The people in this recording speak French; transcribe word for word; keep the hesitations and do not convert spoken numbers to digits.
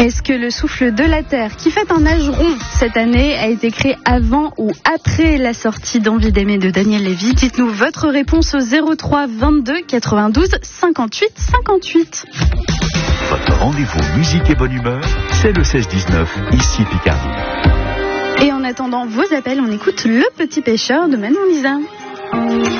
Est-ce que le souffle de la Terre, qui fête un âge rond cette année, a été créé avant ou après la sortie d'Envie d'aimer de Daniel Lévy? Dites-nous votre réponse au zéro trois vingt-deux quatre-vingt-douze cinquante-huit cinquante-huit. Votre rendez-vous musique et bonne humeur, c'est le seize dix-neuf, ici Picardie. Et en attendant vos appels, on écoute Le Petit Pêcheur de Manon Lisa.